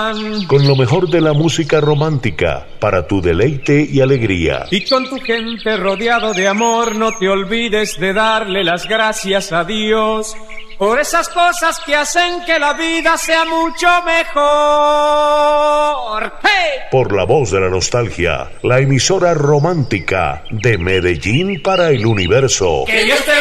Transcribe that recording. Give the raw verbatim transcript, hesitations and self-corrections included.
dan. Con lo mejor de la música romántica, para tu deleite y alegría. Y con tu gente rodeado de amor, no te olvides de darle las gracias a Dios por esas cosas que hacen que la vida sea mucho mejor. ¡Hey! Por la voz de la nostalgia, la emisora romántica de Medellín para el universo. Que Dios te